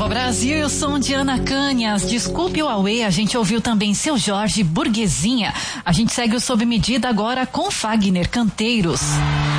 Alô Brasil, eu sou de Ana Canhas. Desculpe o Aue, a gente ouviu também Seu Jorge, Burguesinha. A gente segue o Sob Medida agora com Fagner Canteiros.